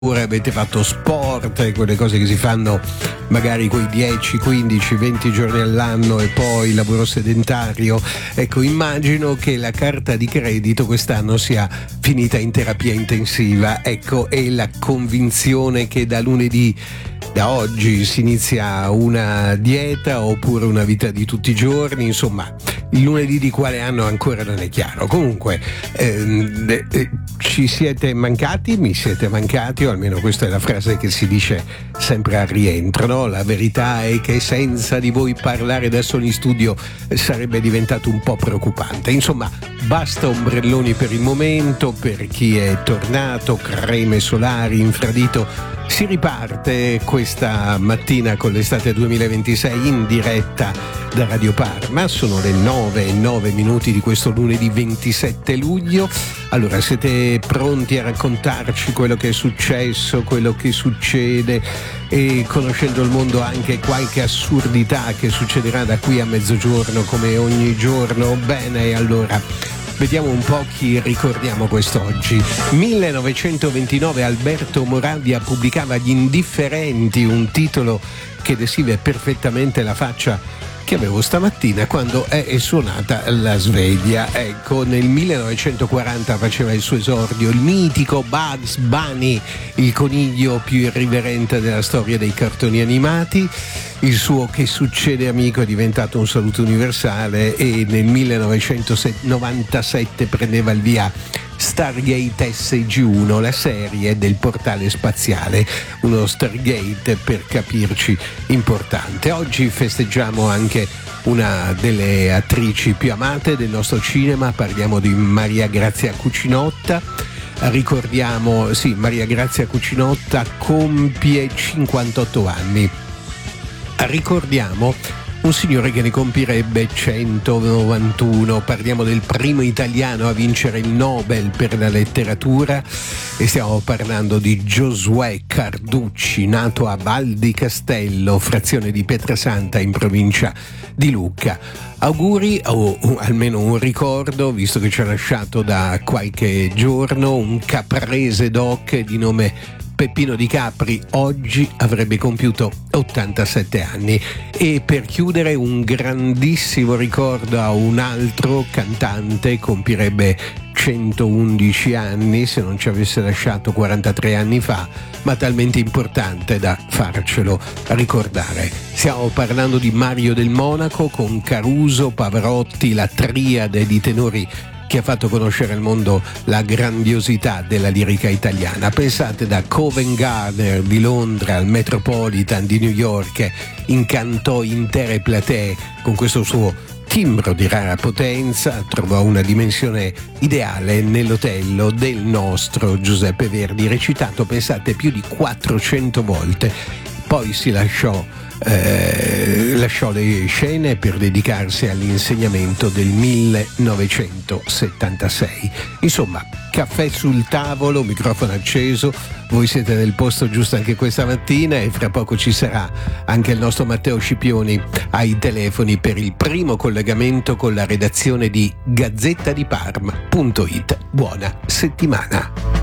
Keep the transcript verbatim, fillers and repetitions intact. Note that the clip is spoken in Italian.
avete fatto sport, quelle cose che si fanno magari quei dieci, quindici, venti giorni all'anno e poi lavoro sedentario. Ecco, immagino che la carta di credito quest'anno sia finita in terapia intensiva. Ecco, è la convinzione che da lunedì, da oggi, si inizia una dieta oppure una vita di tutti i giorni. Insomma, il lunedì di quale anno ancora non è chiaro. Comunque ehm, eh, ci siete mancati, mi siete mancati, o almeno questa è la frase che si dice sempre al rientro, no? La verità è che senza di voi parlare da soli in studio sarebbe diventato un po' preoccupante. Insomma, basta ombrelloni per il momento, per chi è tornato, creme solari, infradito. Si riparte questa mattina con l'estate duemilaventisei in diretta da Radio Parma. Sono le nove e nove minuti di questo lunedì ventisette luglio. Allora, siete pronti a raccontarci quello che è successo, quello che succede, e conoscendo il mondo anche qualche assurdità che succederà da qui a mezzogiorno come ogni giorno? Bene, allora vediamo un po' chi ricordiamo quest'oggi. millenovecentoventinove Alberto Moravia pubblicava Gli Indifferenti, un titolo che descrive perfettamente la faccia che avevo stamattina quando è suonata la sveglia. Ecco, nel millenovecentoquaranta faceva il suo esordio il mitico Bugs Bunny, il coniglio più irriverente della storia dei cartoni animati. Il suo Che succede amico è diventato un saluto universale e nel millenovecentonovantasette prendeva il via Stargate S G uno, la serie del portale spaziale, uno Stargate, per capirci, importante. Oggi festeggiamo anche una delle attrici più amate del nostro cinema, parliamo di Maria Grazia Cucinotta. Ricordiamo, sì, Maria Grazia Cucinotta compie cinquantotto anni. Ricordiamo un signore che ne compirebbe centonovantuno. Parliamo del primo italiano a vincere il Nobel per la letteratura e stiamo parlando di Giosuè Carducci, nato a Val di Castello, frazione di Pietrasanta in provincia di Lucca. Auguri, o almeno un ricordo, visto che ci ha lasciato da qualche giorno, un caprese doc di nome Peppino Di Capri. Oggi avrebbe compiuto ottantasette anni. E per chiudere, un grandissimo ricordo a un altro cantante, compirebbe centoundici anni se non ci avesse lasciato quarantatré anni fa, ma talmente importante da farcelo ricordare. Stiamo parlando di Mario del Monaco, con Caruso, Pavarotti, la triade di tenori che ha fatto conoscere al mondo la grandiosità della lirica italiana. Pensate, da Covent Garden di Londra al Metropolitan di New York, incantò intere platee con questo suo timbro di rara potenza, trovò una dimensione ideale nell'Otello del nostro Giuseppe Verdi, recitato, pensate, più di quattrocento volte. Poi si lasciò Eh, lasciò le scene per dedicarsi all'insegnamento del millenovecentosettantasei. Insomma, caffè sul tavolo, microfono acceso, voi siete nel posto giusto anche questa mattina e fra poco ci sarà anche il nostro Matteo Scipioni ai telefoni per il primo collegamento con la redazione di gazzetta di parma punto it. Buona settimana.